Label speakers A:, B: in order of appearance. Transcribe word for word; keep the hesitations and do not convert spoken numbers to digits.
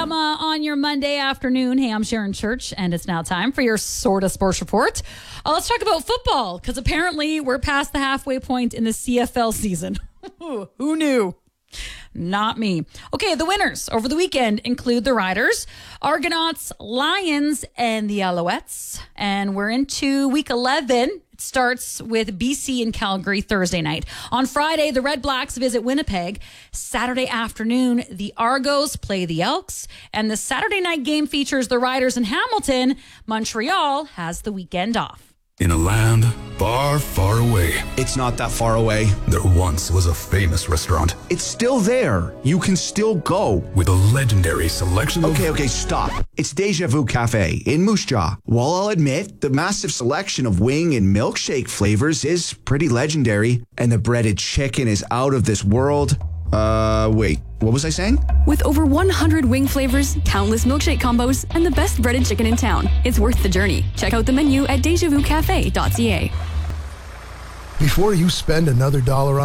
A: welcome uh, on your Monday afternoon. Hey, I'm Sharon Church, and it's now time for your Sorta Sports Report. Uh, let's talk about football, because apparently we're past the halfway point in the C F L season. Who knew? Not me. Okay, the winners over the weekend include the Riders, Argonauts, Lions, and the Alouettes. And we're into week eleven. It starts with B C and Calgary Thursday night. On Friday, the Red Blacks visit Winnipeg. Saturday afternoon, the Argos play the Elks. And the Saturday night game features the Riders in Hamilton. Montreal has the weekend off.
B: In a land far, far away.
C: It's not that far away.
B: There once was a famous restaurant.
C: It's still there. You can still go.
B: With a legendary selection of...
C: Okay, okay, stop. It's Deja Vu Cafe in Moose Jaw. While I'll admit, the massive selection of wing and milkshake flavors is pretty legendary, and the breaded chicken is out of this world. Uh, wait, what was I saying?
D: With over one hundred wing flavors, countless milkshake combos, and the best breaded chicken in town, it's worth the journey. Check out the menu at deja vu cafe dot c a.
E: Before you spend another dollar on